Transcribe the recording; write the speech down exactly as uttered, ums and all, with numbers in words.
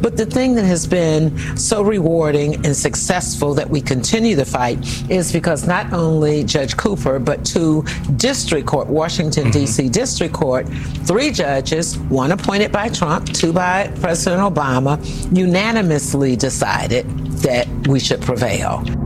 But the thing that has been so rewarding and successful that we continue the fight is because not only Judge Cooper, but two district court, Washington, D C District Court, three judges, one appointed by Trump, two by President Obama, unanimously decided that we should prevail.